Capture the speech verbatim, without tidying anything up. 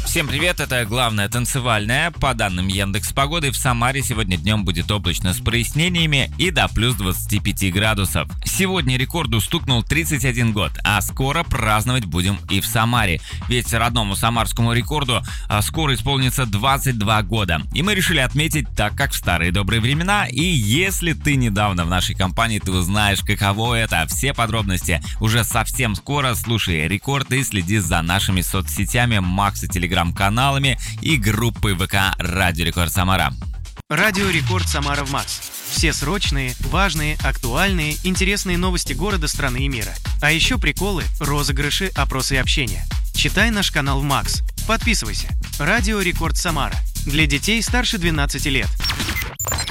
Всем привет, это главное танцевальное. По данным Яндекс.Погоды, в Самаре сегодня днем будет облачно с прояснениями и до плюс двадцати пяти градусов. Сегодня рекорду стукнул тридцать один год, а скоро праздновать будем и в Самаре. Ведь родному самарскому рекорду скоро исполнится двадцать два года. И мы решили отметить так, как в старые добрые времена. И если ты недавно в нашей компании, ты узнаешь, каково это. Все подробности уже совсем скоро. Слушай рекорд и следи за нашими соцсетями, Макс и телеграм-каналами и группой ВК Радио Рекорд Самара. Радио Рекорд Самара в Макс. Все срочные, важные, актуальные, интересные новости города, страны и мира. А еще приколы, розыгрыши, опросы и общение. Читай наш канал в Макс. Подписывайся. Радио Рекорд Самара. Для детей старше двенадцати лет.